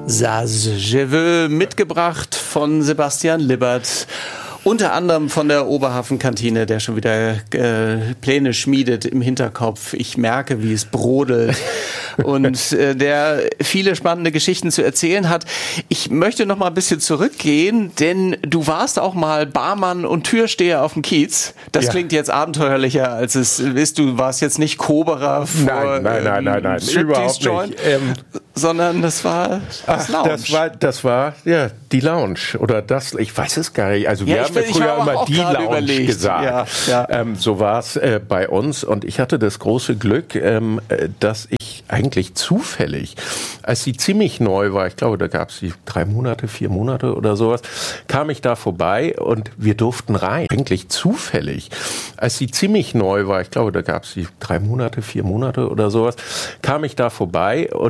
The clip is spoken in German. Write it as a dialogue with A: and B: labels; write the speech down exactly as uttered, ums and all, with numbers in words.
A: Saz je veux mitgebracht von Sebastian Libbert. Unter anderem von der Oberhafenkantine, der schon wieder äh, Pläne schmiedet im Hinterkopf. Ich merke, wie es brodelt und äh, der viele spannende Geschichten zu erzählen hat. Ich möchte noch mal ein bisschen zurückgehen, denn du warst auch mal Barmann und Türsteher auf dem Kiez. Das ja. klingt jetzt abenteuerlicher, als es ist. Du warst jetzt nicht Koberer vor
B: Nein, nein, nein, nein, nein,
A: ähm,
B: überhaupt
A: Joint,
B: nicht. Ähm,
A: sondern das war das
B: ach,
A: Lounge.
B: Das war, das war ja die Lounge oder das. Ich weiß es gar nicht. Also wir
A: ja,
B: haben ja früher immer die Lounge überlegt. gesagt. Ja, ja. Ähm, so war es äh, bei uns und ich hatte das große Glück, ähm, dass ich eigentlich zufällig, als sie ziemlich neu war, ich glaube, da gab es sie drei Monate, vier Monate oder sowas, kam ich da vorbei und wir durften rein. Eigentlich zufällig, als sie ziemlich neu war, ich glaube, da gab es sie drei Monate, vier Monate oder sowas, kam ich da vorbei und